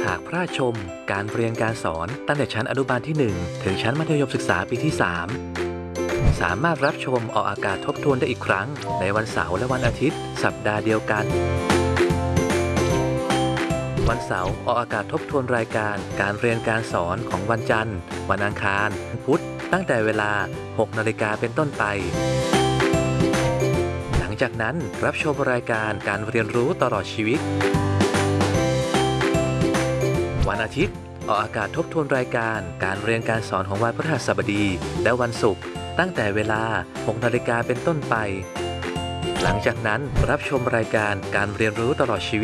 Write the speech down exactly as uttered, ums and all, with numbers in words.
หากพลาดชมการเรียนการสอนตั้งแต่ชั้นอนุบาลที่หนึ่งถึงชั้นมัธยมศึกษาปีที่สามสามารถรับชมออกอากาศทบทวนได้อีกครั้งในวันเสาร์และวันอาทิตย์สัปดาห์เดียวกันวันเสาร์ออกอากาศทบทวนรายการการเรียนการสอนของวันจันทร์วันอังคารวันพุธตั้งแต่เวลา หกนาฬิกาเป็นต้นไปหลังจากนั้นรับชมรายการการเรียนรู้ตลอดชีวิตวันอาทิตย์ออกอากาศทบทวนรายการการเรียนการสอนของวันพฤหัสบดีและวันศุกร์ตั้งแต่เวลา หกนาฬิกาเป็นต้นไปหลังจากนั้นรับชมรายการการเรียนรู้ตลอดชีวิต